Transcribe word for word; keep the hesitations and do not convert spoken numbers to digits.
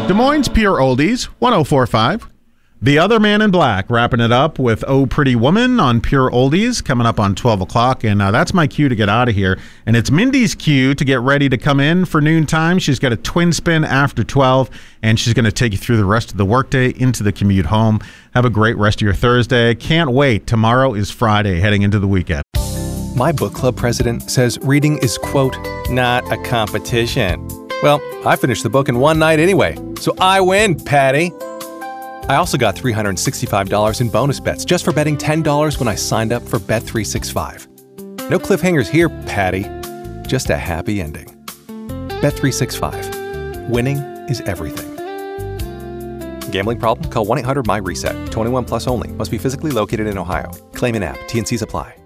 Des Moines Pure Oldies, one oh four point five. The Other Man in Black, wrapping it up with Oh Pretty Woman on Pure Oldies, coming up on twelve o'clock. And uh, that's my cue to get out of here. And it's Mindy's cue to get ready to come in for noontime. She's got a twin spin after twelve, and she's going to take you through the rest of the workday into the commute home. Have a great rest of your Thursday. Can't wait. Tomorrow is Friday, heading into the weekend. My book club president says reading is, quote, not a competition. Well, I finished the book in one night anyway, so I win, Patty. I also got three hundred sixty-five dollars in bonus bets just for betting ten dollars when I signed up for Bet three sixty-five. No cliffhangers here, Patty. Just a happy ending. Bet three sixty-five. Winning is everything. Gambling problem? Call one eight hundred M Y RESET. twenty-one plus only. Must be physically located in Ohio. Claim in app. T and Cs apply.